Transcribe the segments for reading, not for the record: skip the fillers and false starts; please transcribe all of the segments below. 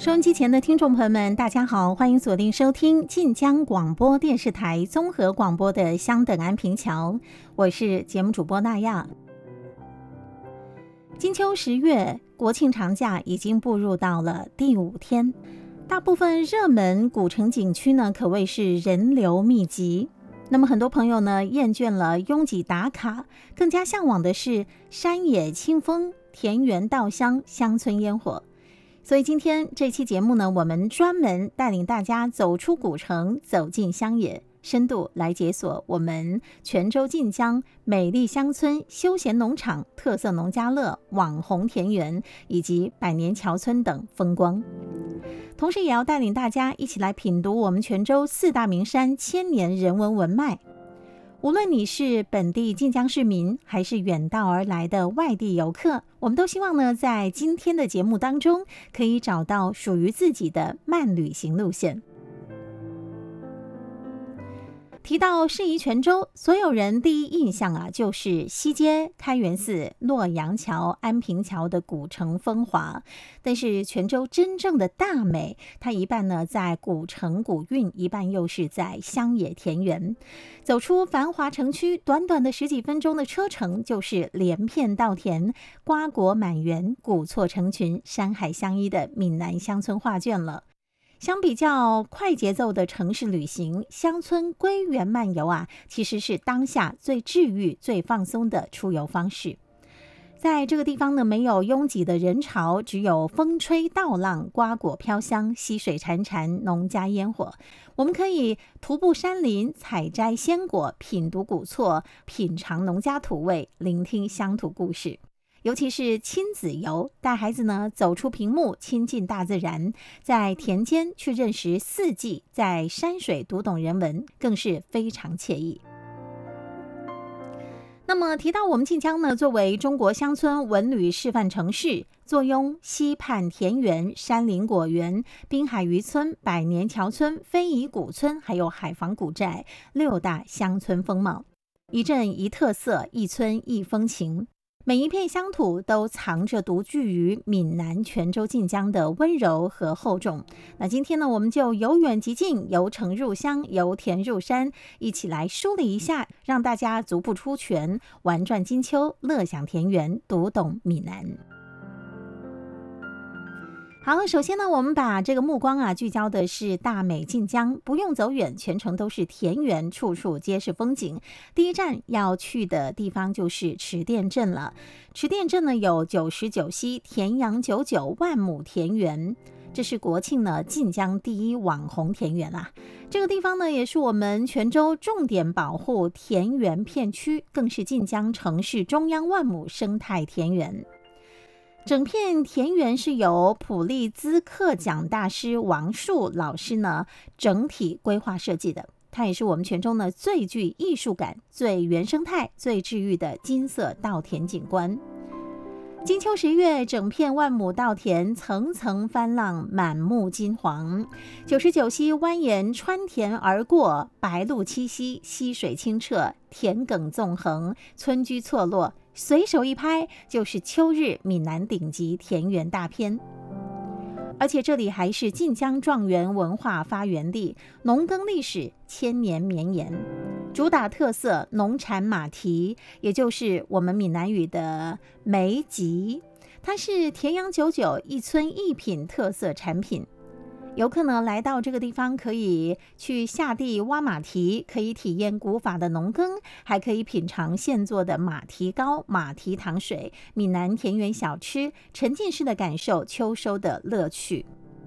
收音机前的听众朋友们，大家好，欢迎锁定收听晋江广播电视台综合广播的相等安平桥，我是节目主播娜亚。金秋10月，国庆长假已经步入到了第5天，大部分热门古城景区呢，可谓是人流密集。那么很多朋友呢，厌倦了拥挤打卡，更加向往的是山野清风、田园稻香、乡村烟火。所以今天这期节目呢，我们专门带领大家走出古城，走进乡野，深度来解锁我们泉州晋江美丽乡村、休闲农场、特色农家乐、网红田园以及百年桥村等风光。同时也要带领大家一起来品读我们泉州4大名山千年人文文脉。无论你是本地晋江市民，还是远道而来的外地游客，我们都希望呢，在今天的节目当中，可以找到属于自己的慢旅行路线。提到适宜泉州，所有人第一印象啊，就是西街、开元寺、洛阳桥、安平桥的古城风华。但是泉州真正的大美，它一半呢在古城古韵，一半又是在乡野田园。走出繁华城区，短短的10几分钟的车程，就是连片稻田、瓜果满园、古厝成群、山海相依的闽南乡村画卷了。相比较快节奏的城市旅行，乡村归园漫游啊，其实是当下最治愈、最放松的出游方式。在这个地方呢，没有拥挤的人潮，只有风吹稻浪、瓜果飘香、溪水潺潺、农家烟火。我们可以徒步山林，采摘鲜果，品读古厝，品尝农家土味，聆听乡土故事。尤其是亲子游，带孩子呢走出屏幕，亲近大自然，在田间去认识四季，在山水读懂人文，更是非常惬意。那么提到我们晋江呢，作为中国乡村文旅示范城市，坐拥溪畔田园、山林果园、滨海渔村、百年桥村、非遗古村，还有海防古寨6大乡村风貌，一镇一特色，一村一风情。每一片乡土都藏着独具于闽南泉州晋江的温柔和厚重。那今天呢，我们就由远及近，由城入乡，由田入山，一起来梳理一下，让大家足不出泉，玩转金秋，乐享田园，读懂闽南。好，首先呢，我们把这个目光啊聚焦的是大美晋江，不用走远，全程都是田园，处处皆是风景。第一站要去的地方就是池店镇了。池店镇呢有99溪、田阳99万亩田园，这是国庆呢晋江第一网红田园啦。这个地方呢也是我们泉州重点保护田园片区，更是晋江城市中央万亩生态田园。整片田园是由普利兹克奖大师王树老师呢整体规划设计的，它也是我们泉州呢最具艺术感、最原生态、最治愈的金色稻田景观。金秋10月，整片万亩稻田层层翻浪，满目金黄。99溪蜿蜒穿田而过，白鹭栖息，溪水清澈，田埂纵横，村居错落，随手一拍就是秋日闽南顶级田园大片。而且这里还是晋江状元文化发源地，农耕历史千年绵延，主打特色农产马蹄，也就是我们闽南语的梅吉，它是田阳99一村一品特色产品。游客呢来到这个地方，可以去下地挖马蹄，可以体验古法的农耕，还可以品尝现做的马蹄糕、马蹄糖水、闽南田园小吃，沉浸式的感受秋收的乐趣。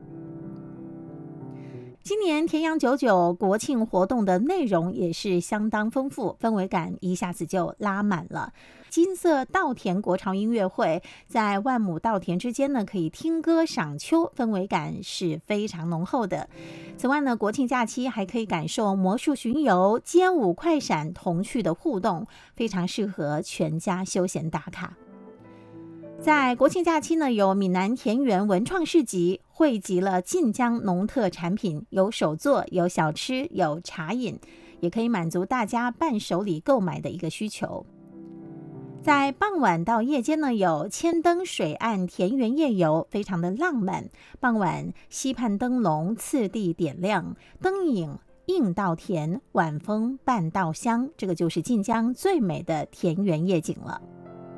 今年田阳99国庆活动的内容也是相当丰富，氛围感一下子就拉满了。金色稻田国潮音乐会在万亩稻田之间呢，可以听歌赏秋，氛围感是非常浓厚的。此外呢，国庆假期还可以感受魔术巡游、街舞快闪、童趣的互动，非常适合全家休闲打卡。在国庆假期呢，有闽南田园文创市集，汇集了晋江农特产品，有手作，有小吃，有茶饮，也可以满足大家伴手礼购买的一个需求。 在傍晚到夜间呢，有千灯水岸田园夜游，非常的浪漫。傍晚溪畔灯笼次第点亮，灯影映稻田，晚风伴稻香，这个就是晋江最美的田园夜景了。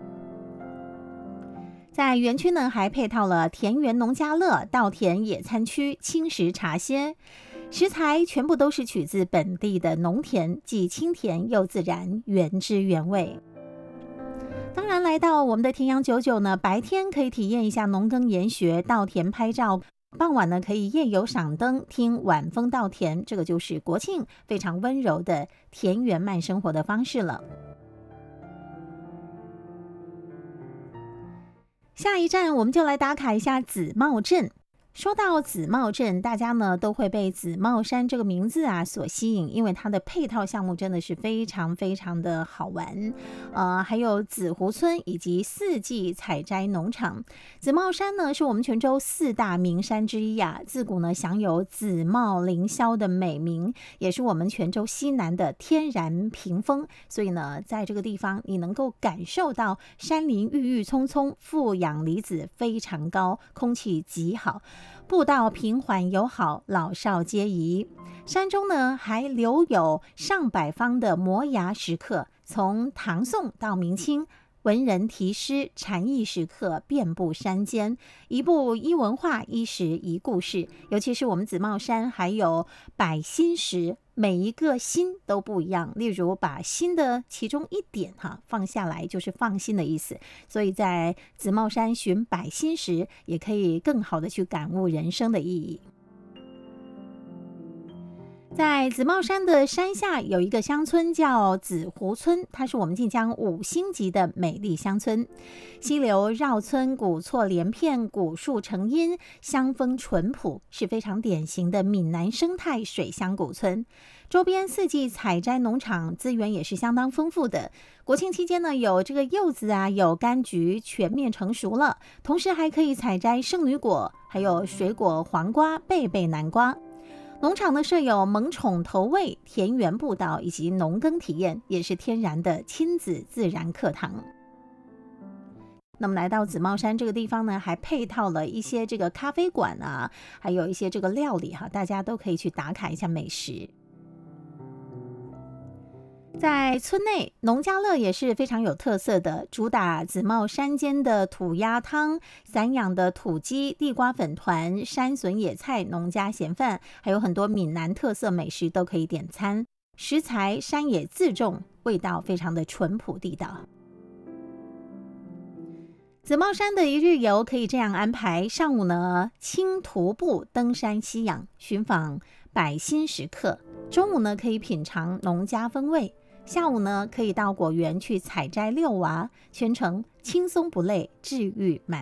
在园区呢，还配套了田园农家乐、稻田野餐区、轻食茶歇，食材全部都是取自本地的农田，既清甜又自然，原汁原味。当然，来到我们的田阳99呢，白天可以体验一下农耕研学、稻田拍照，傍晚呢可以夜游赏灯、听晚风稻田，这个就是国庆非常温柔的田园慢生活的方式了。下一站我们就来打卡一下紫帽镇。说到紫帽镇，大家呢都会被紫帽山这个名字所吸引，因为它的配套项目真的是非常非常的好玩。还有紫湖村以及四季采摘农场。紫帽山呢是我们泉州4大名山之一自古呢享有紫帽凌霄的美名，也是我们泉州西南的天然屏风。所以呢，在这个地方你能够感受到山林郁郁葱葱，负氧离子非常高，空气极好。步道平缓友好，老少皆宜。山中呢还留有上百方的摩崖石刻，从唐宋到明清，文人题诗、禅意石刻遍布山间，一步一文化，一石一故事。尤其是我们紫帽山还有百心石，每一个心都不一样。例如把心的其中一点放下来，就是放心的意思。所以在紫帽山寻百心石，也可以更好的去感悟人生的意义。在紫帽山的山下有一个乡村叫紫湖村，它是我们晋江5星级的美丽乡村。溪流绕村，古厝连片，古树成荫，乡风淳朴，是非常典型的闽南生态水乡古村。周边四季采摘农场，资源也是相当丰富的。国庆期间呢，有这个柚子有柑橘全面成熟了，同时还可以采摘圣女果，还有水果黄瓜、贝贝南瓜。农场呢设有萌宠投喂、田园步道以及农耕体验，也是天然的亲子自然课堂。那么来到紫帽山这个地方呢，还配套了一些这个咖啡馆还有一些这个料理大家都可以去打卡一下美食。在村内，农家乐也是非常有特色的，主打紫帽山间的土鸭汤、散养的土鸡、地瓜粉团、山笋野菜、农家咸饭，还有很多闽南特色美食都可以点餐。食材山野自种，味道非常的淳朴地道。紫帽山的一日游可以这样安排：上午呢，轻徒步登山吸氧，寻访百心石刻；中午呢，可以品尝农家风味；下午呢，可以到果园去采摘遛娃，全程轻松不累，治愈满